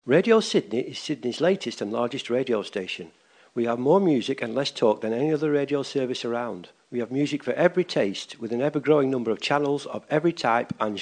Radio Sydney is Sydney's latest and largest radio station. We have more music and less talk than any other radio service around. We have music for every taste, with an ever-growing number of channels of every type and